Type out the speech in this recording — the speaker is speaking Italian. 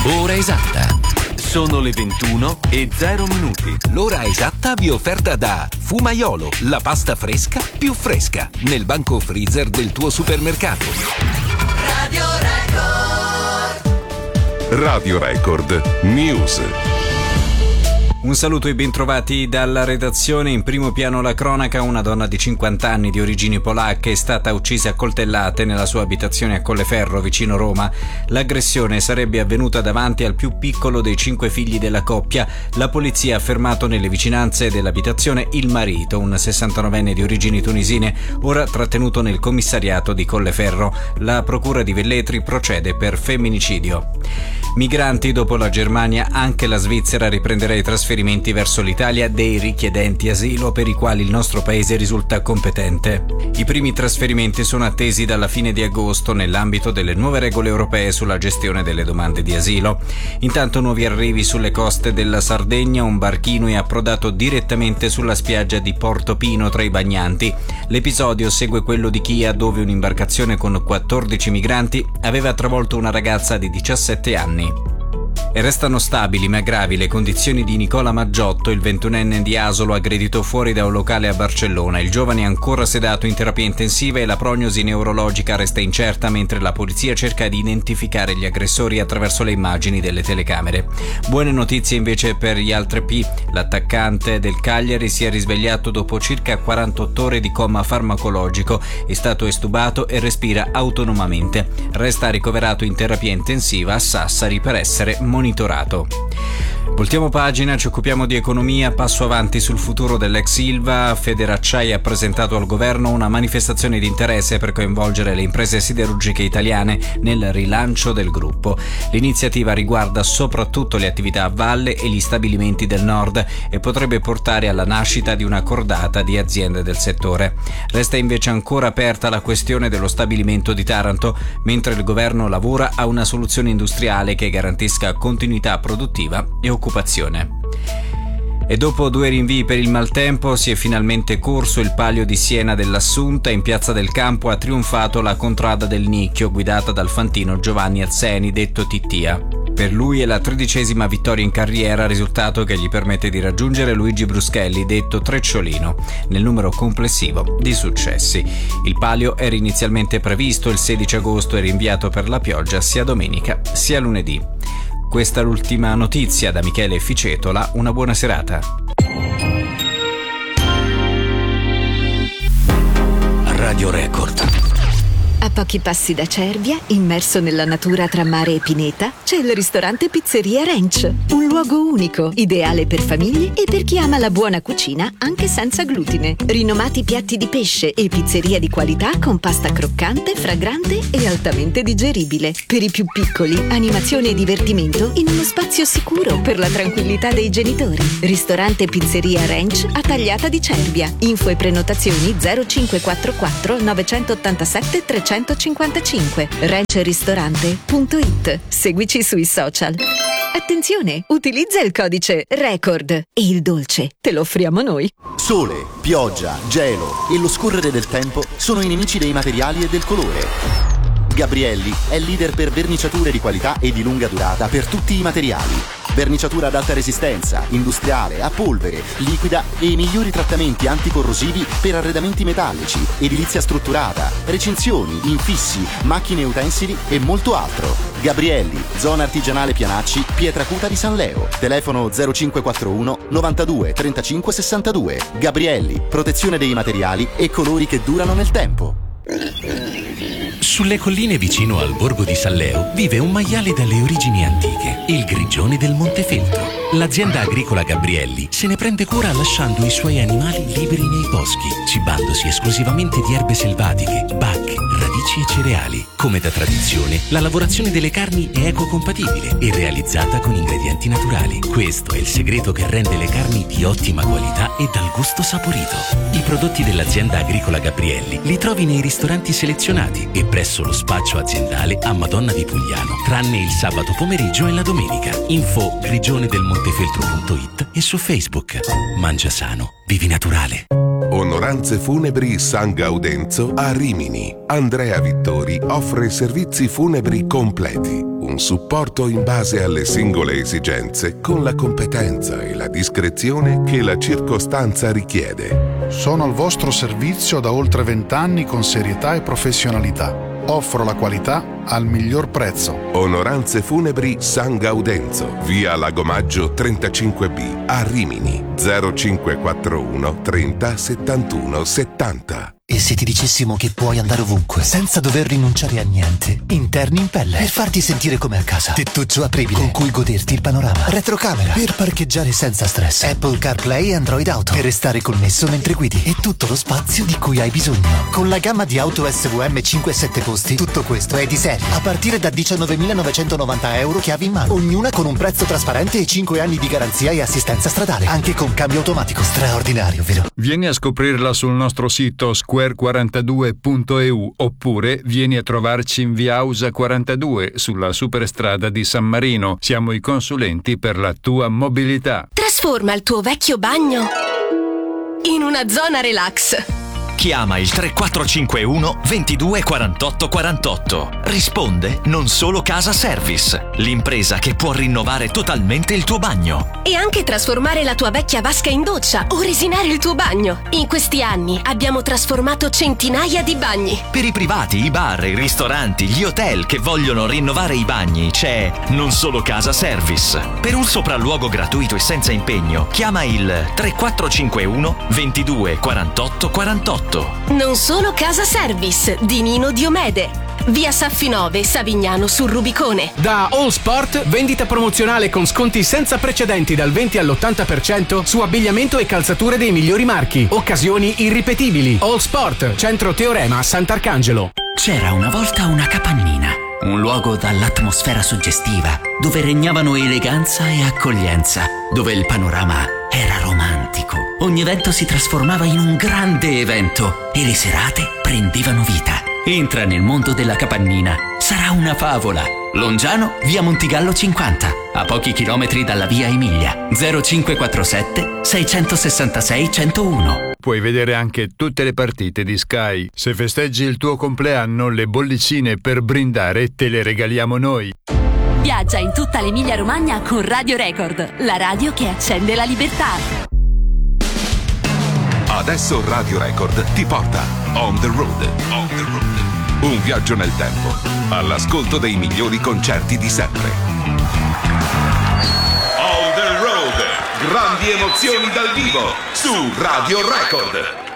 Ora esatta. Sono le 21:0. L'ora esatta vi è offerta da Fumaiolo, la pasta fresca più fresca, nel banco freezer del tuo supermercato. Radio Record. Radio Record News. Un saluto e bentrovati dalla redazione. In primo piano la cronaca: una donna di 50 anni di origini polacche è stata uccisa a coltellate nella sua abitazione a Colleferro, vicino Roma. L'aggressione sarebbe avvenuta davanti al più piccolo dei 5 figli della coppia. La polizia ha fermato nelle vicinanze dell'abitazione il marito, un 69enne di origini tunisine, ora trattenuto nel commissariato di Colleferro. La procura di Velletri procede per femminicidio. Migranti: dopo la Germania, anche la Svizzera riprenderà i trasferimenti verso l'Italia dei richiedenti asilo per i quali il nostro paese risulta competente. I primi trasferimenti sono attesi dalla fine di agosto nell'ambito delle nuove regole europee sulla gestione delle domande di asilo. Intanto nuovi arrivi sulle coste della Sardegna: un barchino è approdato direttamente sulla spiaggia di Portofino tra i bagnanti. L'episodio segue quello di Chia, dove un'imbarcazione con 14 migranti aveva travolto una ragazza di 17 anni. E restano stabili ma gravi le condizioni di Nicola Maggiotto, il 21enne di Asolo aggredito fuori da un locale a Barcellona. Il giovane è ancora sedato in terapia intensiva e la prognosi neurologica resta incerta, mentre la polizia cerca di identificare gli aggressori attraverso le immagini delle telecamere. Buone notizie invece per gli altri P. L'attaccante del Cagliari si è risvegliato dopo circa 48 ore di coma farmacologico, è stato estubato e respira autonomamente. Resta ricoverato in terapia intensiva a Sassari per essere monitorato. Voltiamo pagina, ci occupiamo di economia. Passo avanti sul futuro dell'ex Ilva. Federacciai ha presentato al governo una manifestazione di interesse per coinvolgere le imprese siderurgiche italiane nel rilancio del gruppo. L'iniziativa riguarda soprattutto le attività a valle e gli stabilimenti del nord e potrebbe portare alla nascita di una cordata di aziende del settore. Resta invece ancora aperta la questione dello stabilimento di Taranto, mentre il governo lavora a una soluzione industriale che garantisca continuità produttiva e occupazione. E dopo 2 rinvii per il maltempo si è finalmente corso il Palio di Siena dell'Assunta. In Piazza del Campo ha trionfato la Contrada del Nicchio, guidata dal fantino Giovanni Azzeni, detto Tittia. Per lui è la 13ª vittoria in carriera, risultato che gli permette di raggiungere Luigi Bruschelli, detto Trecciolino, nel numero complessivo di successi. Il palio era inizialmente previsto il 16 agosto e rinviato per la pioggia sia domenica sia lunedì. Questa è l'ultima notizia. Da Michele Ficetola, una buona serata. Radio Record. A pochi passi da Cervia, immerso nella natura tra mare e pineta, c'è il ristorante Pizzeria Ranch. Un luogo unico, ideale per famiglie e per chi ama la buona cucina anche senza glutine. Rinomati piatti di pesce e pizzeria di qualità con pasta croccante, fragrante e altamente digeribile. Per i più piccoli, animazione e divertimento in uno spazio sicuro per la tranquillità dei genitori. Ristorante Pizzeria Ranch a Tagliata di Cervia. Info e prenotazioni 0544 987 355. ranchristorante.it. Seguici sui social. Attenzione, utilizza il codice RECORD e il dolce te lo offriamo noi. Sole, pioggia, gelo e lo scorrere del tempo sono i nemici dei materiali e del colore. Gabrielli è leader per verniciature di qualità e di lunga durata per tutti i materiali. Verniciatura ad alta resistenza, industriale, a polvere, liquida e i migliori trattamenti anticorrosivi per arredamenti metallici, edilizia strutturata, recinzioni, infissi, macchine e utensili e molto altro. Gabrielli, zona artigianale Pianacci, Pietracuta di San Leo. Telefono 0541 92 35 62. Gabrielli, protezione dei materiali e colori che durano nel tempo. Sulle colline vicino al borgo di Salleo vive un maiale dalle origini antiche, il grigione del Montefeltro. L'azienda agricola Gabrielli se ne prende cura lasciando i suoi animali liberi nei boschi, cibandosi esclusivamente di erbe selvatiche, bacche, radici e cereali. Come da tradizione, la lavorazione delle carni è ecocompatibile e realizzata con ingredienti naturali. Questo è il segreto che rende le carni di ottima qualità e dal gusto saporito. I prodotti dell'azienda agricola Gabrielli li trovi nei ristoranti selezionati e presso lo spaccio aziendale a Madonna di Pugliano, tranne il sabato pomeriggio e la domenica. Info grigionedelmontefeltro.it e su Facebook. Mangia sano, vivi naturale. Onoranze Funebri San Gaudenzo a Rimini. Andrea Vittori offre servizi funebri completi. Un supporto in base alle singole esigenze con la competenza e la discrezione che la circostanza richiede. Sono al vostro servizio da oltre 20 anni con serietà e professionalità. Offro la qualità al miglior prezzo. Onoranze Funebri San Gaudenzo, via Lagomaggio 35B a Rimini. 0541 30 71 70. E se ti dicessimo che puoi andare ovunque senza dover rinunciare a niente? Interni in pelle per farti sentire come a casa. Tettuccio apribile con cui goderti il panorama. Retrocamera per parcheggiare senza stress. Apple CarPlay e Android Auto per restare connesso mentre guidi. E tutto lo spazio di cui hai bisogno. Con la gamma di auto SVM 5 e 7 posti, tutto questo è di serie. A partire da 19.990 euro chiavi in mano. Ognuna con un prezzo trasparente e 5 anni di garanzia e assistenza stradale. Anche con cambio automatico. Straordinario, vero? Vieni a scoprirla sul nostro sito square42.eu oppure vieni a trovarci in via Ausa 42 sulla superstrada di San Marino. Siamo i consulenti per la tua mobilità. Trasforma il tuo vecchio bagno in una zona relax. Chiama il 3451 22 48 48. Risponde Non Solo Casa Service, l'impresa che può rinnovare totalmente il tuo bagno. E anche trasformare la tua vecchia vasca in doccia o resinare il tuo bagno. In questi anni abbiamo trasformato centinaia di bagni. Per i privati, i bar, i ristoranti, gli hotel che vogliono rinnovare i bagni c'è Non Solo Casa Service. Per un sopralluogo gratuito e senza impegno, chiama il 3451 22 48 48. Non Solo Casa Service di Nino Diomede, via Saffinove, Savignano sul Rubicone. Da All Sport, vendita promozionale con sconti senza precedenti dal 20 all'80% su abbigliamento e calzature dei migliori marchi. Occasioni irripetibili. All Sport, centro Teorema, Sant'Arcangelo. C'era una volta una capannina, un luogo dall'atmosfera suggestiva, dove regnavano eleganza e accoglienza, dove il panorama era romantico. Ogni evento si trasformava in un grande evento e le serate prendevano vita. Entra nel mondo della capannina. Sarà una favola. Longiano, via Montigallo 50, a pochi chilometri dalla via Emilia. 0547 666 101. Puoi vedere anche tutte le partite di Sky. Se festeggi il tuo compleanno, le bollicine per brindare te le regaliamo noi. Viaggia in tutta l'Emilia Romagna con Radio Record, la radio che accende la libertà. Adesso Radio Record ti porta On the Road. On the Road. Un viaggio nel tempo, all'ascolto dei migliori concerti di sempre. On the Road. Grandi emozioni dal vivo su Radio Record.